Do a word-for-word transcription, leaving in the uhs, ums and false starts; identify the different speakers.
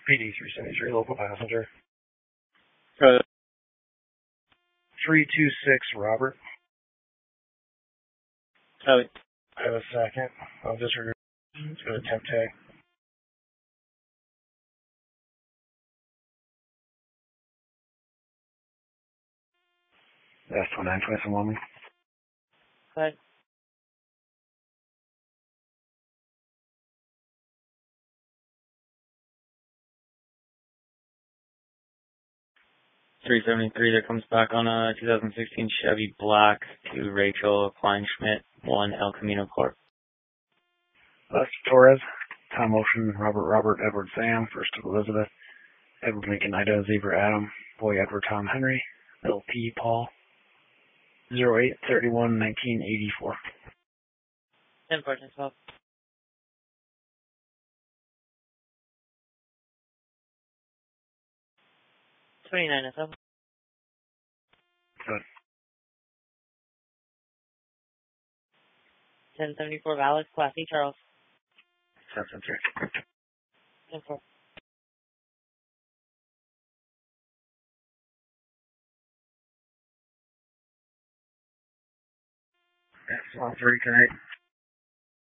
Speaker 1: P D three seventy-three, local passenger.
Speaker 2: Uh,
Speaker 1: three two six, Robert.
Speaker 2: oh,
Speaker 1: I have a second. I'll disregard. Go to temp tag. That's twenty-nine twenty-seven on me.
Speaker 2: Hi. three seventy-three, that comes back on a two thousand sixteen Chevy Black to Rachel Kleinschmidt, one El Camino Corp.
Speaker 1: That's Torres. Tom Ocean, Robert Robert, Edward Sam, First of Elizabeth, Edward Lincoln Ida, Zebra Adam, Boy Edward Tom Henry, L P Paul, zero eight thirty-one nineteen eighty-four.
Speaker 2: ten fourteen twelve. twenty-nine oh seven.
Speaker 1: Good.
Speaker 2: ten seventy-four valid, Class E, Charles.
Speaker 1: Seven three.
Speaker 2: ten four.
Speaker 1: That's all three tonight.